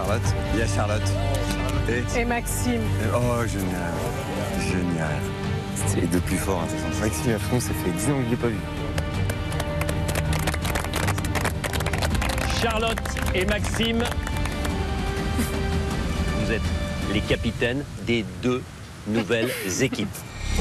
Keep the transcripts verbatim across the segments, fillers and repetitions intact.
Charlotte. Il y a Charlotte. Et, Et Maxime. oh, génial. Génial. C'est les deux plus forts, hein, de toute façon. Maxime et Afron, ça fait dix ans que je ne l'ai pas vu. Charlotte et Maxime, vous êtes les capitaines des deux nouvelles équipes.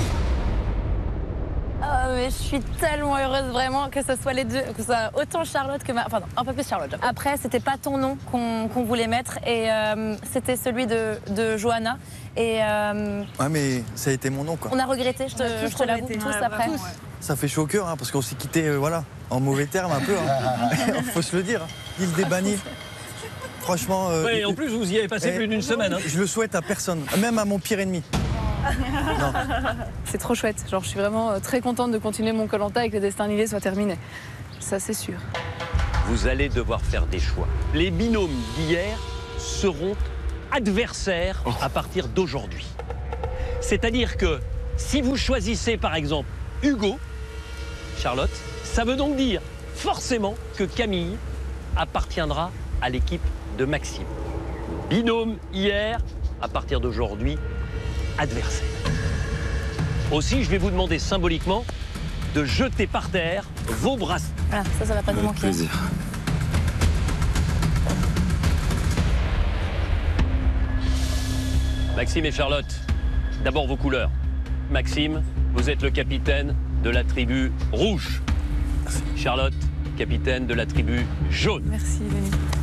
Oh, mais je suis tellement heureuse vraiment que ce soit les deux, que ce soit autant Charlotte que ma... Enfin non, un peu plus Charlotte. Après, c'était pas ton nom qu'on qu'on voulait mettre et euh, c'était celui de, de Johanna. Et euh, Ouais, mais ça a été mon nom, quoi. on a regretté, je te, je te l'avoue, tous après. Ça fait chaud au cœur, hein, parce qu'on s'est quitté, euh, voilà, en mauvais termes un peu. Hein. Faut se le dire. Il débanni. Franchement. Euh, Ouais, et en plus, vous y avez passé eh, plus d'une semaine. Hein. Je le souhaite à personne, même à mon pire ennemi. Non. C'est trop chouette. Genre, je suis vraiment euh, très contente de continuer mon Koh-Lanta et que le destin lié soit terminé. Ça, c'est sûr. Vous allez devoir faire des choix. Les binômes d'hier seront adversaires à partir d'aujourd'hui. C'est-à-dire que si vous choisissez par exemple Hugo, Charlotte, ça veut donc dire forcément que Camille appartiendra à l'équipe de Maxime. Binôme hier, à partir d'aujourd'hui, adversaire. Aussi, je vais vous demander symboliquement de jeter par terre vos bracelets. Voilà, ça, ça va pas nous Avec manquer. plaisir. Maxime et Charlotte, d'abord vos couleurs. Maxime, vous êtes le capitaine de la tribu rouge. Charlotte, capitaine de la tribu jaune. Merci, Denis.